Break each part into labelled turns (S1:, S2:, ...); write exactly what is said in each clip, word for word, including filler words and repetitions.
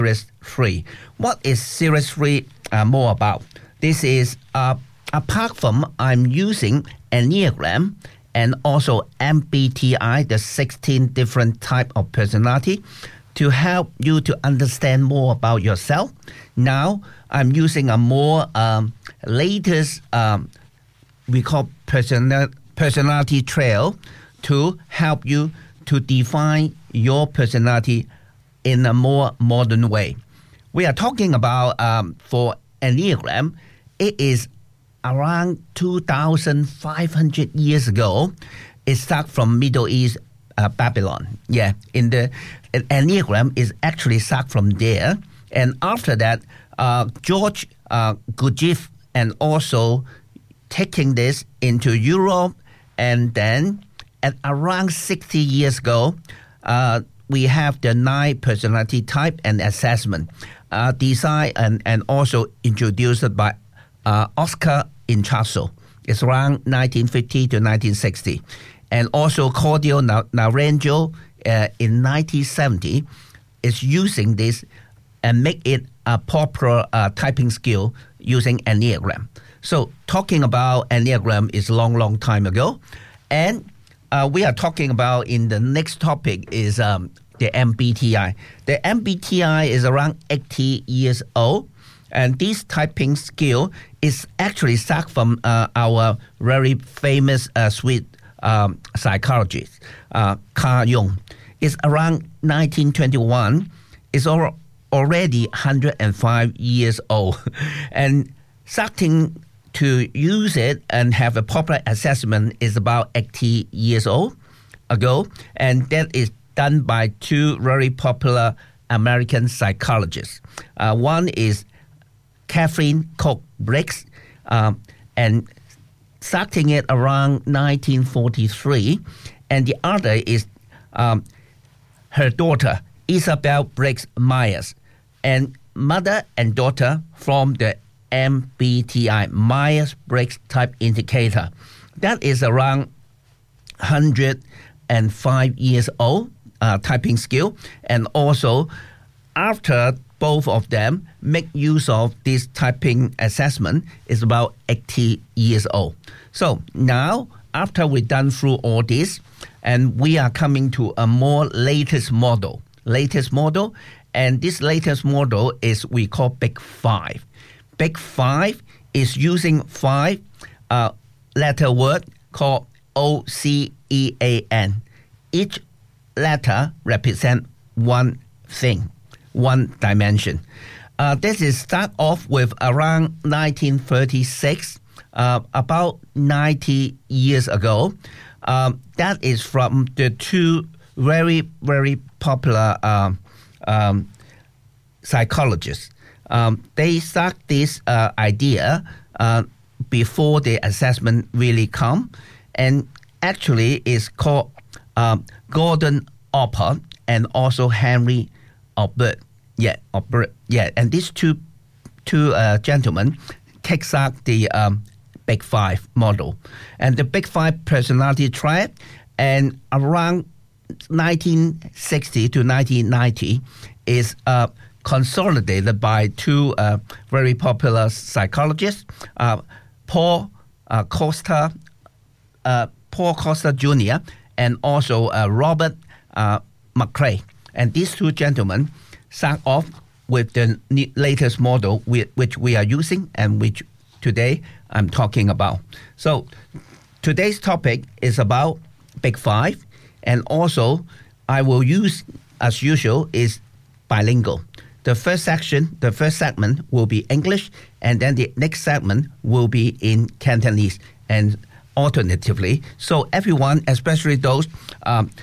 S1: Series three. What is Series three uh, more about? This is, uh, apart from I'm using Enneagram and also M B T I, the sixteen different type of personality, to help you to understand more about yourself. Now, I'm using a more um, latest, um, we call personal, personality trail to help you to define your personality in a more modern way. We are talking about, um, for Enneagram, it is around two thousand five hundred years ago. It started from Middle East, uh, Babylon. Yeah, in the Enneagram is actually started from there. And after that, uh, George uh, Gurdjieff and also taking this into Europe, and then at around sixty years ago, uh, we have the nine personality type and assessment, uh, designed and, and also introduced by uh, Oscar Inchazo. It's around nineteen fifty to nineteen sixty. And also Claudio Naranjo uh, in nineteen seventy is using this and make it a popular uh, typing skill using Enneagram. So talking about Enneagram is a long, long time ago. And uh, we are talking about in the next topic is um, the M B T I. The M B T I is around eighty years old. And this typing skill is actually start from uh, our very famous uh, Swiss um, psychologist, uh, Carl Jung. It's around nineteen twenty-one. It's al- already one hundred five years old. And starting to use it and have a proper assessment is about eighty years old ago. And that is done by two very popular American psychologists. Uh, one is Kathleen Koch Briggs, um, and starting it around nineteen forty-three, and the other is um, her daughter, Isabel Briggs Myers, and mother and daughter from the M B T I, Myers-Briggs Type Indicator. That is around one hundred five years old uh, typing skill, and also after both of them make use of this typing assessment is about eighty years old. So now, after we've done through all this, and we are coming to a more latest model, latest model, and this latest model is we call Big Five. Big Five is using five uh, letter word called O C E A N. Each letter represent one thing, one dimension. Uh, this is start off with around nineteen thirty-six, uh, about ninety years ago. Um, that is from the two very, very popular um, um, psychologists. Um, they start this uh, idea uh, before the assessment really come, and actually is called um, Gordon Allport and also Henry Albert. Yeah, Albert. Yeah, and these two two uh, gentlemen takes out the um, Big Five model, and the Big Five personality triad, and around nineteen sixty to nineteen ninety is uh, consolidated by two uh, very popular psychologists, uh, Paul uh, Costa, uh, Paul Costa Junior, and also uh, Robert uh, McCrae. And these two gentlemen start off with the latest model we, which we are using and which today I'm talking about. So today's topic is about Big Five, and also I will use, as usual, is bilingual. The first section, the first segment will be English, and then the next segment will be in Cantonese, and alternatively. So everyone, especially those um,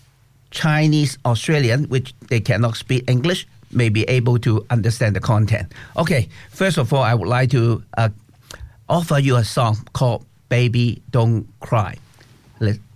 S1: Chinese Australian, which they cannot speak English, may be able to understand the content. Okay, first of all, I would like to uh, offer you a song called Baby Don't Cry. Let's